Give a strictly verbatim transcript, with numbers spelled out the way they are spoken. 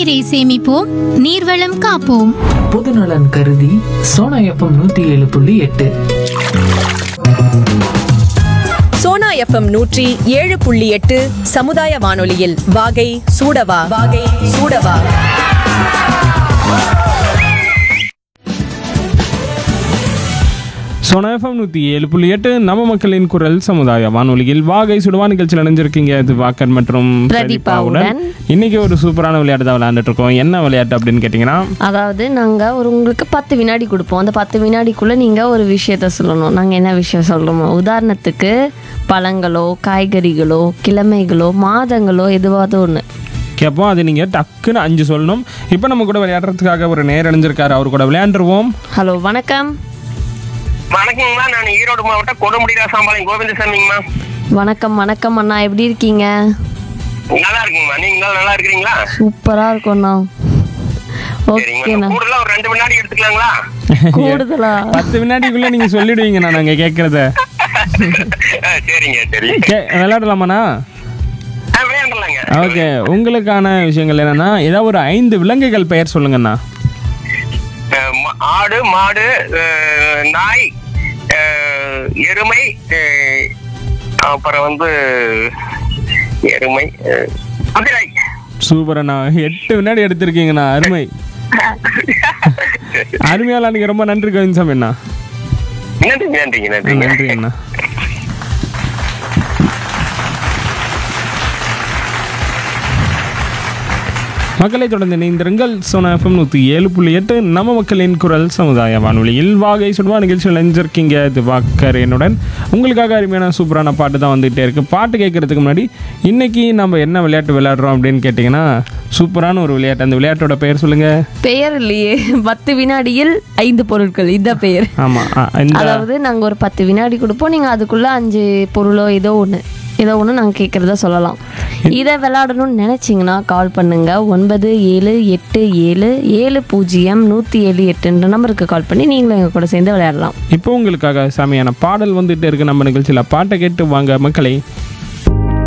நீரை சேமிப்போம், நீர்வளம் காப்போம். பொதுநலன் கருதி சோனா எஃப்எம் நூத்தி ஏழு புள்ளி எட்டு. சோனா எஃப்எம் நூற்றி ஏழு புள்ளி எட்டு சமுதாய வானொலியில் வாகை சூடவா வாகை சூடவா. சோனா எஃப்எம் நூற்றி ஏழு புள்ளி எட்டு நம்ம மக்களின் குரல் சமுதாய வானொலியில் வாகை சுடுவா நிகழ்ச்சியில் இணைஞ்சிருக்கீங்க. இது வாக்கர் மற்றும் பிரதீபாவுடன். இன்னைக்கு ஒரு சூப்பரான விளையாட்டு தான் விளையாண்டுட்டு இருக்கோம். என்ன விளையாட்டு அப்படின்னு கேட்டிங்கன்னா, அதாவது நாங்கள் ஒரு உங்களுக்கு பத்து வினாடி கொடுப்போம். அந்த பத்து வினாடிக்குள்ளே நீங்கள் ஒரு விஷயத்த சொல்லணும். நாங்கள் என்ன விஷயம் சொல்கிறோமோ, உதாரணத்துக்கு பழங்களோ காய்கறிகளோ கிழமைகளோ மாதங்களோ எதுவாவது ஒன்று கேட்போம். அது நீங்கள் டக்குன்னு அஞ்சு சொல்லணும். இப்போ நம்ம கூட விளையாடுறதுக்காக ஒரு நேர் அடைஞ்சிருக்காரு. அவர் கூட விளையாண்டுருவோம். ஹலோ, வணக்கம். வணக்கங்கம்மா, நான் ஈரோடு மாவட்டம் கொடுமுடி ராசாம்பாளையம் கோவிந்தசாமிங்கம்மா. வணக்கம் வணக்கம் அண்ணா, எப்படி இருக்கீங்க? நல்லா இருக்குங்கம்மா, நீங்க நல்லா இருக்கிறீங்களா? சூப்பராக இருக்கோண்ணா. ஓகேண்ணா, கூடுதலா ஒரு ரெண்டு வினாடி எடுத்துக்கலாங்களா? கூடுதலா பத்து வினாடிக்குள்ள நீங்க சொல்லிடுவீங்க. நான் அங்க கேட்கறத சரிங்க, சரி விளையாடலாமாண்ணா? விளையாடலாங்க. ஓகே, உங்களுக்கான விஷயங்கள் என்னன்னா, ஏதாவது ஒரு ஐந்து விலங்குகள் பெயர் சொல்லுங்கண்ணா. ஆடு, மாடு, நாய், எருமை, அப்புறம் வந்து எருமை, குதிரை. சூப்பர் அண்ணா, எட்டு வினாடி எடுத்திருக்கீங்கண்ணா. அருமை அருமையால நீங்க ரொம்ப நன்றி கோவிந்தசாமி அண்ணா. நன்றி நன்றிங்க நன்றி நன்றி அண்ணா. மக்களை தொடர்ந்து இணைந்திருங்கள். சோனா எஃப்எம் நூற்றி ஏழு புள்ளி எட்டு நம்ம மக்களின் குரல் சமுதாய வானொலியில் வாகை சுடுவா நிகழ்ச்சியில் இணைஞ்சிருக்கீங்க. இது வாக்கர் என்னுடன். உங்களுக்காக அருமையான சூப்பரான பாட்டு தான் வந்துகிட்டே இருக்குது. பாட்டு கேட்கறதுக்கு முன்னாடி இன்றைக்கி நம்ம என்ன விளையாட்டு விளையாடுறோம் அப்படின்னு கேட்டிங்கன்னா, சூப்பரான ஒரு விளையாட்டு. அந்த விளையாட்டோட பெயர் சொல்லுங்கள். பெயர் இல்லையே, பத்து வினாடியில் ஐந்து பொருட்கள், இதுதான் பெயர். ஆமாம், அதாவது நாங்கள் ஒரு பத்து வினாடி கொடுப்போம். நீங்கள் அதுக்குள்ளே அஞ்சு பொருளோ ஏதோ ஒன்று ஏதோ ஒன்று நாங்கள் கேட்குறத சொல்லலாம். இதை விளையாடணும்னு நினச்சிங்கன்னா கால் பண்ணுங்கள். ஒன்பது ஏழு எட்டு ஏழு ஏழு பூஜ்ஜியம் நூற்றி ஏழு எட்டுன்ற நம்பருக்கு கால் பண்ணி நீங்களும் எங்கள் கூட சேர்ந்து விளையாடலாம். இப்போ உங்களுக்காக செமையான பாடல் வந்துகிட்டே இருக்குது நம்ம நிகழ்ச்சியில். பாட்டை கேட்டு வாங்க மக்களை.